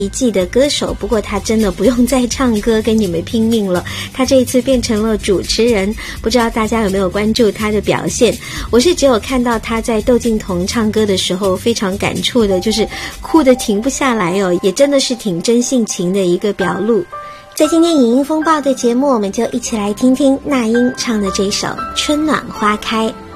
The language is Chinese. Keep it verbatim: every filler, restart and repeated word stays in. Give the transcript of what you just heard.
一季的歌手，不过他真的不用再唱歌跟你们拼命了，他这一次变成了主持人，不知道大家有没有关注他的表现。我是只有看到他在窦靖童唱歌的时候非常感触的，就是哭得停不下来哦，也真的是挺真性情的一个表露。在今天影音风暴的节目，我们就一起来听听那英唱的这首《春暖花开》。